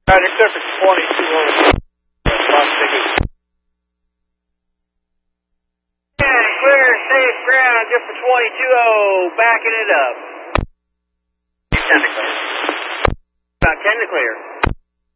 Roger, clear for 22 Las Vegas. Yeah, clear, safe ground, good for 22-0, backing it up. 10 to clear. About 10 to clear.